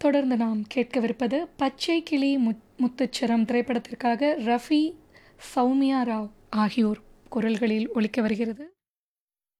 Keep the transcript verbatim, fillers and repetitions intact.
தொடர்ந்து நாம் கேட்கவிருப்பது பச்சை கிளி முத் முத்துச்சரம் திரைப்படத்திற்காக ரஃபி, சௌமியா ராவ் ஆகியோர் குரல்களில் ஒலிக்க வருகிறது.